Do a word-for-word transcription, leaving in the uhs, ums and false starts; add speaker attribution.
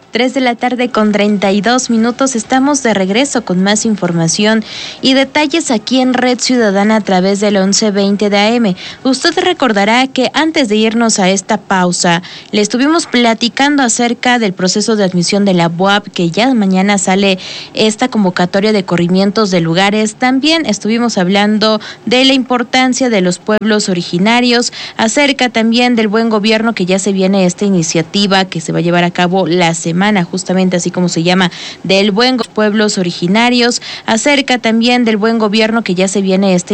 Speaker 1: tres de la tarde con treinta y dos minutos. Estamos de regreso con más información y detalles aquí en Red Ciudadana a través del once veinte de A M. Usted recordará que antes de irnos a esta pausa, le estuvimos platicando acerca del proceso de admisión de la B U A P, que ya mañana sale esta convocatoria de corrimientos de lugares. También estuvimos hablando de la importancia de los pueblos originarios, acerca también del buen gobierno, que ya se viene esta iniciativa que se va a llevar a cabo la semana, justamente así como se llama, del buen pueblos originarios, acerca también del buen gobierno, que ya se viene esta